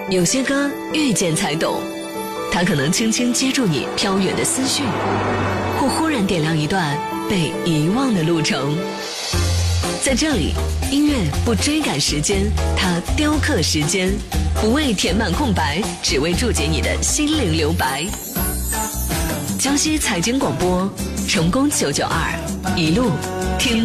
有些歌遇见才懂，它可能轻轻接住你飘远的思绪，或忽然点亮一段被遗忘的路程。在这里，音乐不追赶时间，它雕刻时间，不为填满空白，只为注解你的心灵留白。江西财经广播，成功992，一路听